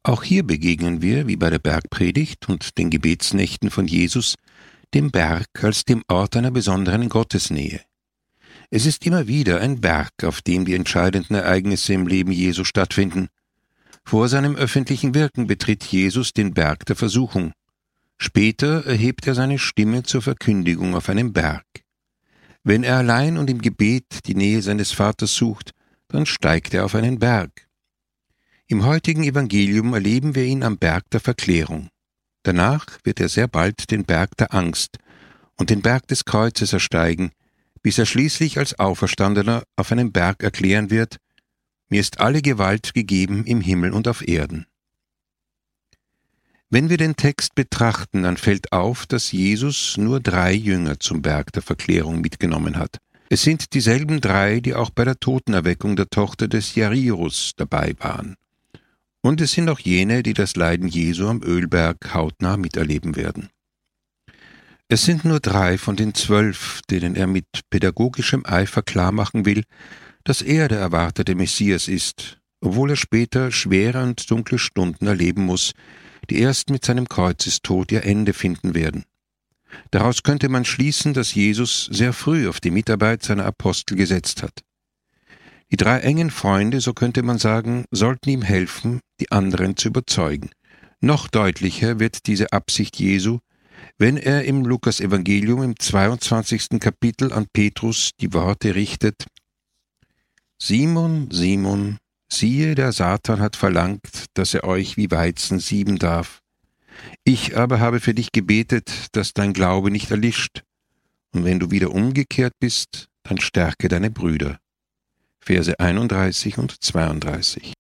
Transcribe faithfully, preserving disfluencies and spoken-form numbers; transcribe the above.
Auch hier begegnen wir, wie bei der Bergpredigt und den Gebetsnächten von Jesus, dem Berg als dem Ort einer besonderen Gottesnähe. Es ist immer wieder ein Berg, auf dem die entscheidenden Ereignisse im Leben Jesu stattfinden. Vor seinem öffentlichen Wirken betritt Jesus den Berg der Versuchung. Später erhebt er seine Stimme zur Verkündigung auf einem Berg. Wenn er allein und im Gebet die Nähe seines Vaters sucht, dann steigt er auf einen Berg. Im heutigen Evangelium erleben wir ihn am Berg der Verklärung. Danach wird er sehr bald den Berg der Angst und den Berg des Kreuzes ersteigen, bis er schließlich als Auferstandener auf einem Berg erklären wird: Mir ist alle Gewalt gegeben im Himmel und auf Erden. Wenn wir den Text betrachten, dann fällt auf, dass Jesus nur drei Jünger zum Berg der Verklärung mitgenommen hat. Es sind dieselben drei, die auch bei der Totenerweckung der Tochter des Jairus dabei waren. Und es sind auch jene, die das Leiden Jesu am Ölberg hautnah miterleben werden. Es sind nur drei von den zwölf, denen er mit pädagogischem Eifer klarmachen will, dass er der erwartete Messias ist, obwohl er später schwere und dunkle Stunden erleben muss, die erst mit seinem Kreuzestod ihr Ende finden werden. Daraus könnte man schließen, dass Jesus sehr früh auf die Mitarbeit seiner Apostel gesetzt hat. Die drei engen Freunde, so könnte man sagen, sollten ihm helfen, die anderen zu überzeugen. Noch deutlicher wird diese Absicht Jesu, wenn er im Lukas-Evangelium im zweiundzwanzigsten Kapitel an Petrus die Worte richtet: Simon, Simon, siehe, der Satan hat verlangt, dass er euch wie Weizen sieben darf. Ich aber habe für dich gebetet, dass dein Glaube nicht erlischt. Und wenn du wieder umgekehrt bist, dann stärke deine Brüder. Verse einunddreißig und zweiunddreißig.